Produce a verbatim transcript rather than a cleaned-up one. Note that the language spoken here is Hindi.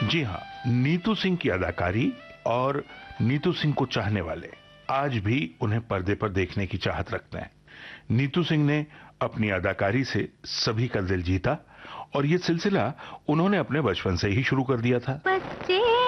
जी हाँ, नीतू सिंह की अदाकारी और नीतू सिंह को चाहने वाले आज भी उन्हें पर्दे पर देखने की चाहत रखते हैं। नीतू सिंह ने अपनी अदाकारी से सभी का दिल जीता और ये सिलसिला उन्होंने अपने बचपन से ही शुरू कर दिया था। बच्चे